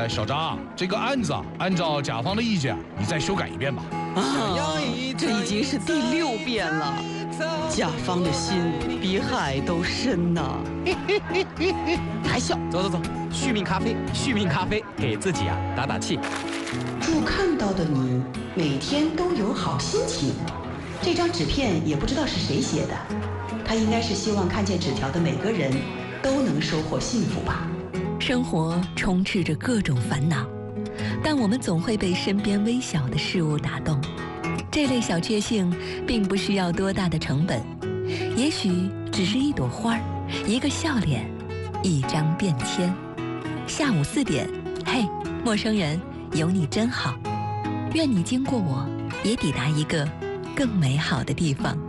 小张，这个案子按照甲方的意见，你再修改一遍吧。 这已经是第6遍了，甲方的心比海都深呐。还笑？ 走，续命咖啡，续命咖啡，给自己打打气。 祝看到的你每天都有好心情。这张纸片也不知道是谁写的，他应该是希望看见纸条的每个人都能收获幸福吧。 生活充斥着各种烦恼，但我们总会被身边微小的事物打动。这类小确幸并不需要多大的成本，也许只是一朵花，一个笑脸，一张便签。下午4点，嘿，陌生人，有你真好。愿你经过我，也抵达一个更美好的地方。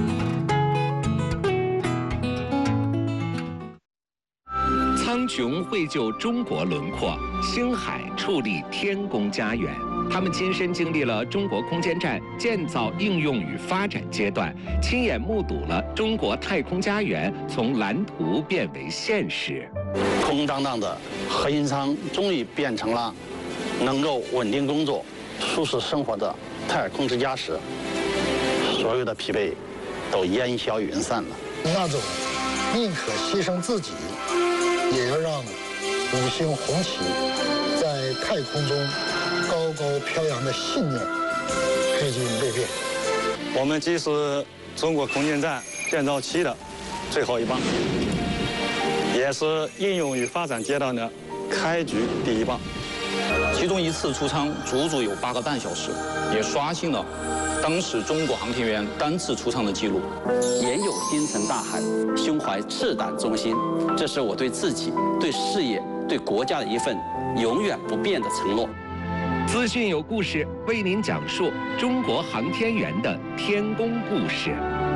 苍穹绘就中国轮廓，星海矗立天宫家园。他们亲身经历了中国空间站建造、应用与发展阶段，亲眼目睹了中国太空家园从蓝图变为现实。 空荡荡的核心舱终于变成了能够稳定工作、舒适生活的太空之家时，所有的疲惫都烟消云散了。 那种宁可牺牲自己，也要让5星红旗在太空中高高飘扬的信念历经蜕变。 我们既是中国空间站建造期的最后一棒，也是应用与发展阶段的开局第一棒。 其中一次出舱足足有8个半小时，也刷新了当时中国航天员单次出舱的记录。 眼有星辰大海，胸怀赤胆忠心，这是我对自己、对事业、对国家的一份永远不变的承诺。 资讯有故事，为您讲述中国航天员的天宫故事。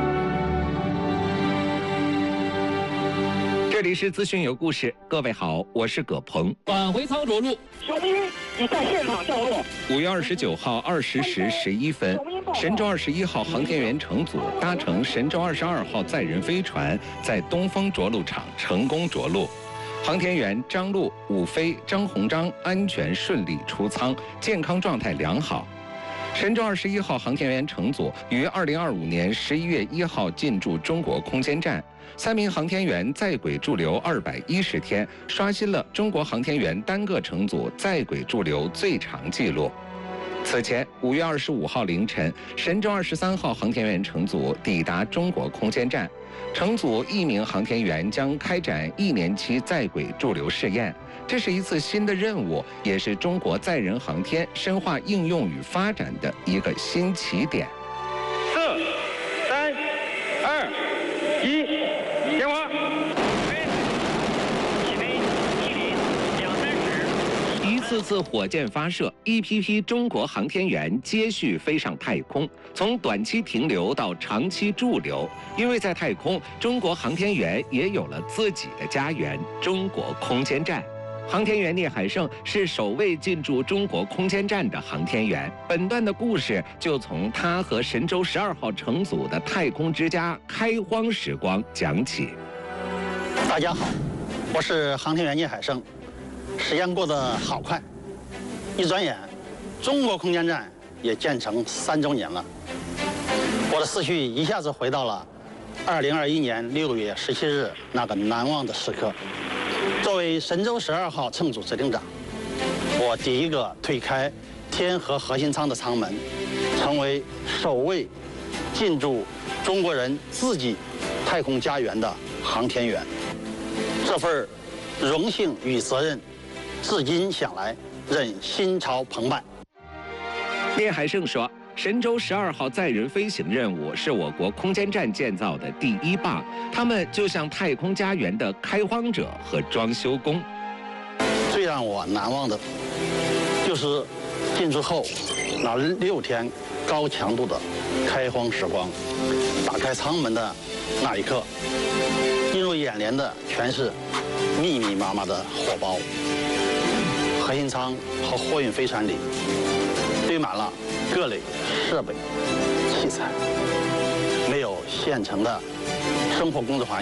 这里是资讯有故事，各位好，我是葛鹏。 返回舱着陆，雄鹰已在现场降落。 5月29号20时11分，神舟21号航天员乘组搭乘神舟22号载人飞船在东风着陆场成功着陆。航天员张陆、伍飞、张鸿章安全顺利出舱，健康状态良好。神舟21号航天员乘组于2025年11月1号进驻中国空间站，3名航天员在轨驻留210天，刷新了中国航天员单个乘组在轨驻留最长纪录。此前，5月25号凌晨，神舟23号航天员乘组抵达中国空间站，乘组1名航天员将开展1年期在轨驻留试验。这是一次新的任务，也是中国载人航天深化应用与发展的一个新起点。 4、3、2、1，点火。 一次次火箭发射，一批批中国航天员接续飞上太空，从短期停留到长期驻留。因为在太空，中国航天员也有了自己的家园——中国空间站。航天员聂海胜是首位进驻中国空间站的航天员。本段的故事就从他和神舟12号乘组的太空之家开荒时光讲起。 大家好，我是航天员聂海胜。时间过得好快，一转眼，中国空间站也建成3周年了。我的思绪一下子回到了2021年6月17日那个难忘的时刻。作为神舟12号乘组指令长，我第一个推开天河核心舱的舱门，成为首位进驻中国人自己太空家园的航天员。这份荣幸与责任，至今想来仍心潮澎湃。 聂海胜说，神舟12号载人飞行任务是我国空间站建造的第1棒，他们就像太空家园的开荒者和装修工。 最让我难忘的，就是进驻后那6天高强度的开荒时光。打开舱门的那一刻，映入眼帘的全是密密麻麻的火包。核心舱和货运飞船里堆满了各类设备、器材，没有现成的生活工作环境。